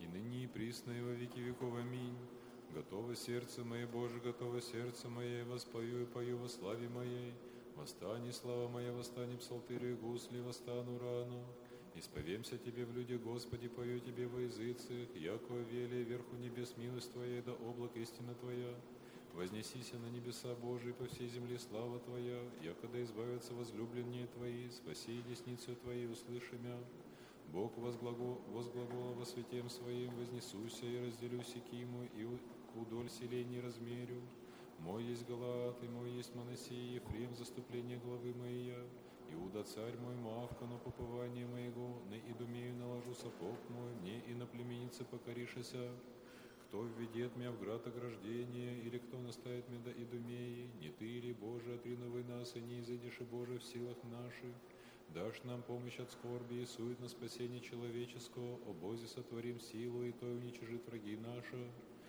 ныне и присно и во веки веков. Аминь. Готово сердце мое, Боже, готово сердце мое, воспою и пою во славе моей. Восстань, слава моя, восстань, псалтырю и гусли, восстану рану. Исповемся Тебе в людях, Господи, пою Тебе во языцах, яко вели верху небес милость Твоя, да облак истина Твоя. Вознесися на небеса Божии, по всей земле слава Твоя, якогда избавятся возлюбленные Твои, спаси и десницу Твоей, услыши мя. Бог возглагола во святем Своим, вознесуся и разделю секиму, и удоль селений размерю. Мой есть Галаат, и мой есть Манасей, Ефрем, заступление главы моей. Иуда царь мой, Мавка, но попование моего, на Идумею наложу сапог мой, мне и на племенице покоришися. Кто введет меня в град ограждения, или кто наставит меня до Идумеи, не ты ли, Боже, отриновый нас, и не изыдешь, и Боже, в силах наших. Дашь нам помощь от скорби и сует на спасение человеческого, о Бозе сотворим силу, и то уничижит враги наши.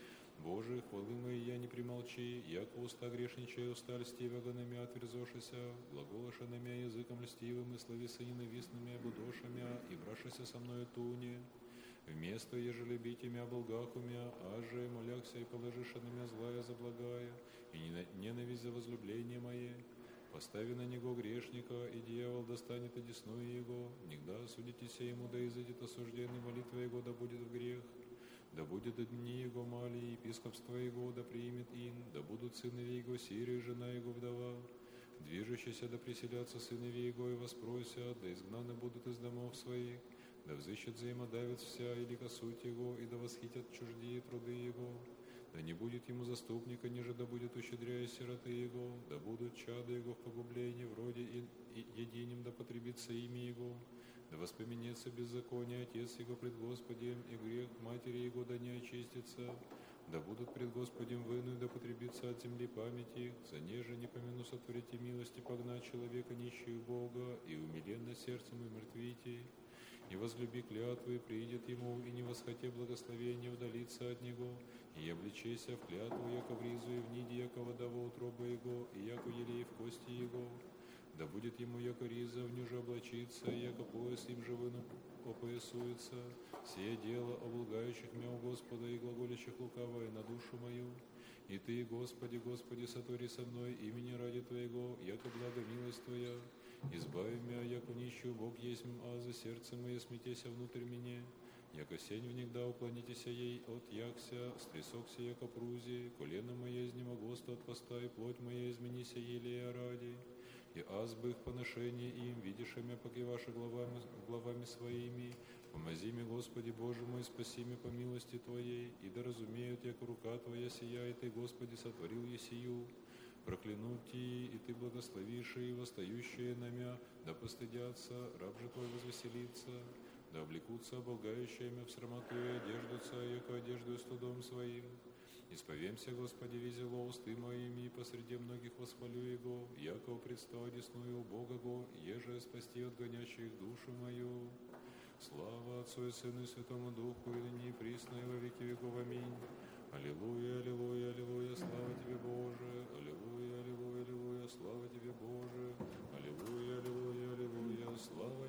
Боже, хвалы мои я не примолчи, яко уста грешничая, уста льстивого на мя отверзошися, глаголоша на мя языком льстивым, и словеса ненавистными обудошами, и брашися со мною туне. Вместо, ежели бить имя болгах умя, аже, моляхся и положиша на мя злая за благая, и ненависть за возлюбление мое. Постави на него грешника, и дьявол достанет одесную его, нигда судитеся ему, да изыдет осужденный, молитва его да будет в грех. Да будет дни его мали, епископство его да примет ин, да будут сыновья его сирия, жена его вдова. Движущиеся да преселятся сыновья его и воспросят, да изгнаны будут из домов своих, да взыщет взаимодавец вся, или косуть его, и да восхитят чуждие труды его. Да не будет ему заступника, ниже да будет ущедряя сироты его, да будут чада его в погублении, вроде и единим да потребится имя его. Да воспоменется беззаконие отец его пред Господем, и грех матери его да не очистится. Да будут пред Господем выну, да потребится от земли память их. За неже не помяну сотворите милости, погнать человека нищих Бога, и умиленно сердцем и мертвите. И возлюби клятвы, приидет ему, и не восхоте благословения удалиться от него, и обличайся в клятву, яко в ризу, и в ниде, яко вода во утроба его, и яко елей в кости его. Да будет ему, яко риза, в нюже облачиться, и яко пояс им же выну опоясуется. Сие дело облагающих мя у Господа и глаголящих лукавое на душу мою. И Ты, Господи, Господи, сотвори со мной имени ради Твоего, яко благо милость Твоя. Избави мя, яко нищую Бог есть а за сердце мое смятеся внутрь меня. Яко сень внегда уклонитеся ей от якся, стрясокся, яко прузи, колено мое изнемогоста от поста, и плоть моя изменися елея ради. И аз бы их поношение им, видишь имя поки ваши главами своими. Помози мне, Господи Боже мой, спаси меня по милости Твоей, и да разумеют, яко рука Твоя сияет, и Господи сотворил есию. Проклянут Ти, и Ты благословишь, и восстающие на мя, да постыдятся, раб же Твой возвеселится, да облекутся оболгающие мя в срамоту и одеждутся, яко одеждою студом своим. Исповемся, Господи, везело усты моими, и посреди многих восхвалю Его, яко предстал одесную у Бога го, еже спасти от гонящих душу мою. Слава Отцу и Сыну и Святому Духу, и ныне и